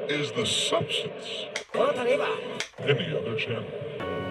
is the substance. Corta arriba. Any other channel.